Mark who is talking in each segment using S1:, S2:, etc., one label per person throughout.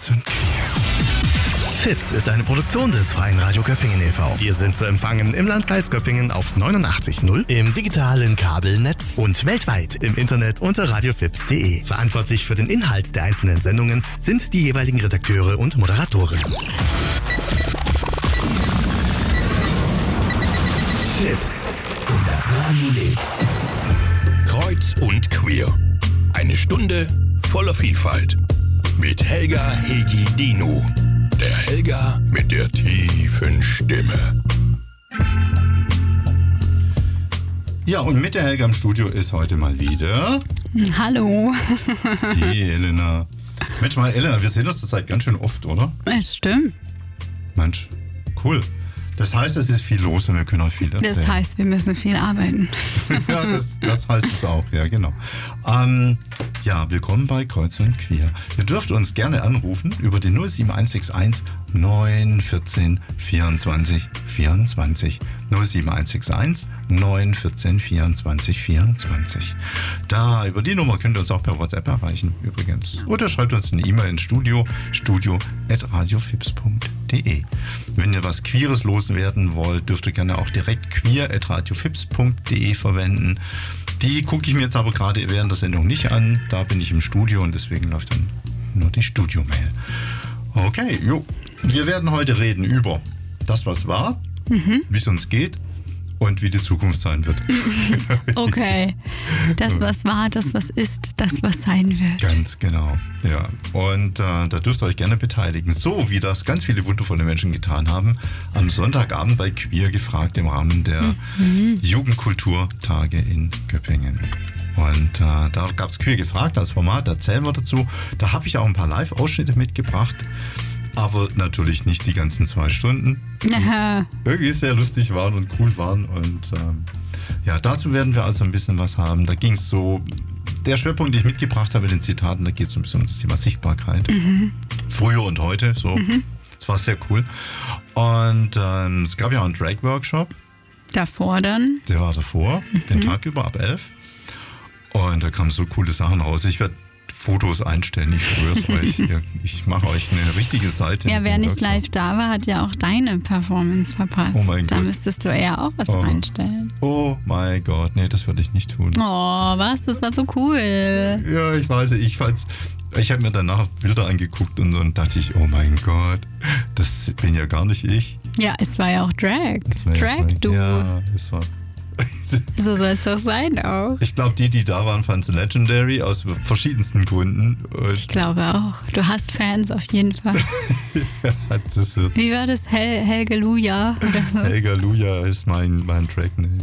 S1: Kreuz und Quer. FIPS ist eine Produktion des Freien Radio Göppingen e.V. Wir sind zu empfangen im Landkreis Göppingen auf 89.0, im digitalen Kabelnetz und weltweit im Internet unter radiofips.de. Verantwortlich für den Inhalt der einzelnen Sendungen sind die jeweiligen Redakteure und Moderatoren. FIPS. Und das Radio lebt.
S2: Kreuz und Queer. Eine Stunde voller Vielfalt. Mit Helga Hegi Dino. Der Helga mit der tiefen Stimme.
S3: Ja, und mit der Helga im Studio ist heute mal wieder...
S4: Hallo.
S3: Die Elena. Mensch mal, Elena, wir sehen uns zurzeit ganz schön oft, oder?
S4: Es stimmt.
S3: Mensch, cool. Das heißt, es ist viel los und wir können auch viel erzählen.
S4: Das heißt, wir müssen viel arbeiten.
S3: Ja, das heißt es auch, ja, genau. Ja, willkommen bei Kreuz und Queer. Ihr dürft uns gerne anrufen über die 07161 914 24 24. 07161 914 24 24. Da, über die Nummer könnt ihr uns auch per WhatsApp erreichen, übrigens. Oder schreibt uns eine E-Mail ins studio@radiofips.de. Wenn ihr was Queeres loswerden wollt, dürft ihr gerne auch direkt queer@radiofips.de verwenden. Die gucke ich mir jetzt aber gerade während der Sendung nicht an. Da bin ich im Studio und deswegen läuft dann nur die Studio-Mail. Okay, jo. Wir werden heute reden über das, was war, wie es uns geht und wie die Zukunft sein wird.
S4: Okay. Das, was war, das, was ist, das, was sein wird.
S3: Ganz genau, ja. Und da dürft ihr euch gerne beteiligen. So wie das ganz viele wundervolle Menschen getan haben. Am Sonntagabend bei Queer gefragt im Rahmen der Jugendkulturtage in Göppingen. Und da gab es Queer gefragt als Format, da erzählen wir dazu. Da habe ich auch ein paar Live-Ausschnitte mitgebracht. Aber natürlich nicht die ganzen 2 Stunden, die irgendwie sehr lustig waren und cool waren. Und ja, dazu werden wir also ein bisschen was haben. Da ging es so, der Schwerpunkt, den ich mitgebracht habe mit den Zitaten, da geht es so ein bisschen um das Thema Sichtbarkeit. Früher und heute, so. Das war sehr cool. Und es gab ja auch einen Drag-Workshop.
S4: Davor dann?
S3: Der war davor, den Tag über ab 11. Und da kamen so coole Sachen raus. Ich werde Fotos einstellen, ich schwör's euch. Ich mache euch eine richtige Seite.
S4: Ja, wer nicht live da war, hat ja auch deine Performance verpasst.
S3: Oh mein Gott.
S4: Da müsstest du eher auch was einstellen.
S3: Oh mein Gott, nee, das würde ich nicht tun.
S4: Oh, was? Das war so cool.
S3: Ja, ich weiß, ich habe mir danach Bilder angeguckt und so und dachte ich, oh mein Gott, das bin ja gar nicht ich.
S4: Ja, es war ja auch Drag. Drag-Du.
S3: Ja, es war...
S4: So soll es doch sein auch.
S3: Ich glaube, die da waren, fanden es legendary aus verschiedensten Gründen. Und
S4: ich glaube auch. Du hast Fans auf jeden Fall.
S3: Ja, das wird.
S4: Wie war das? Helgaluja oder so?
S3: Helgaluja ist mein Trackname.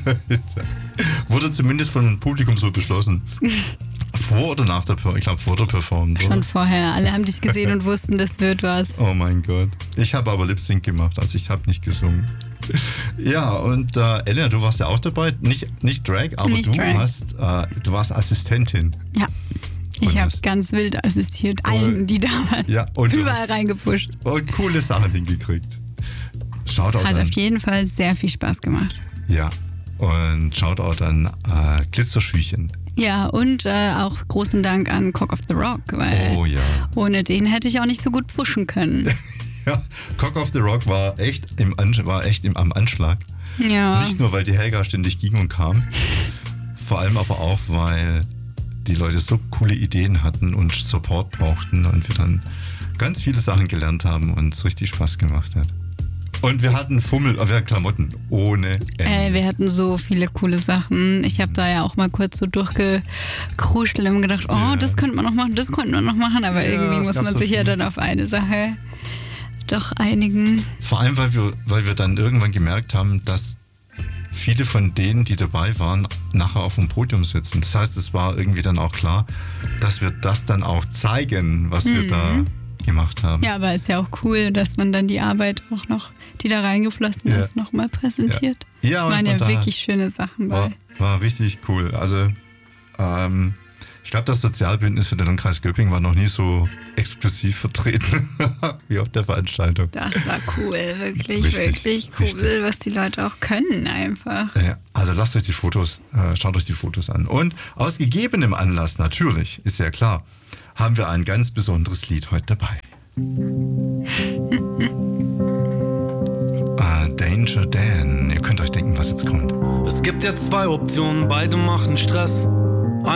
S3: Wurde zumindest vom Publikum so beschlossen. Vor oder nach der Performance? Ich glaube, vor der Performance.
S4: Schon vorher. Alle haben dich gesehen und wussten, das wird was.
S3: Oh mein Gott. Ich habe aber Lip-Sync gemacht, also ich habe nicht gesungen. Ja, und Elena, du warst ja auch dabei. Nicht Drag, aber
S4: nicht
S3: du
S4: Drag.
S3: Du warst Assistentin.
S4: Ja. Ich habe ganz wild assistiert. Allen, die da waren.
S3: Ja, und
S4: überall reingepusht.
S3: Und coole Sachen hingekriegt. Shoutout
S4: Hat
S3: an.
S4: auf jeden Fall sehr viel Spaß gemacht.
S3: Ja. Und Shoutout an Glitzerschüchen.
S4: Ja, und auch großen Dank an Cock of the Rock, weil ohne den hätte ich auch nicht so gut pushen können.
S3: Ja, Cock of the Rock war echt am Anschlag.
S4: Ja.
S3: Nicht nur, weil die Helga ständig ging und kam, vor allem aber auch, weil die Leute so coole Ideen hatten und Support brauchten und wir dann ganz viele Sachen gelernt haben und es richtig Spaß gemacht hat. Und wir hatten Klamotten ohne Ende.
S4: Wir hatten so viele coole Sachen. Ich habe da ja auch mal kurz so durchgekruschelt und gedacht, das könnte man noch machen, das könnte man noch machen, aber irgendwie muss man sich ja dann auf eine Sache doch einigen.
S3: Vor allem, weil wir dann irgendwann gemerkt haben, dass viele von denen, die dabei waren, nachher auf dem Podium sitzen. Das heißt, es war irgendwie dann auch klar, dass wir das dann auch zeigen, was wir da gemacht haben.
S4: Ja, aber ist ja auch cool, dass man dann die Arbeit auch noch, die da reingeflossen ist, nochmal präsentiert.
S3: Ja,
S4: waren ja wirklich schöne Sachen bei.
S3: War richtig cool. Also ich glaube, das Sozialbündnis für den Landkreis Göppingen war noch nie so exklusiv vertreten wie auf der Veranstaltung.
S4: Das war cool, wirklich cool, was die Leute auch können einfach.
S3: Ja, also schaut euch die Fotos an. Und aus gegebenem Anlass natürlich, ist ja klar, haben wir ein ganz besonderes Lied heute dabei. Danger Dan. Ihr könnt euch denken, was jetzt kommt.
S5: Es gibt jetzt 2 Optionen, beide machen Stress.